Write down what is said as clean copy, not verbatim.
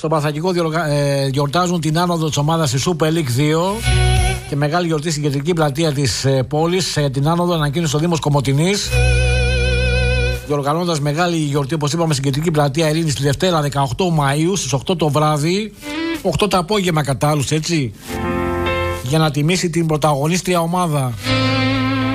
Στο Παθακικό γιορτάζουν την άνοδο της ομάδας στη Super League 2 και μεγάλη γιορτή στην κεντρική πλατεία της πόλης. Την άνοδο ανακοίνωσε ο Δήμος Κομοτηνής, διοργανώντας μεγάλη γιορτή, όπως είπαμε, στην κεντρική πλατεία Ειρήνης τη Δευτέρα 18 Μαΐου στις 8 το βράδυ, 8 το απόγευμα κατά άλλους, έτσι, για να τιμήσει την πρωταγωνίστρια ομάδα.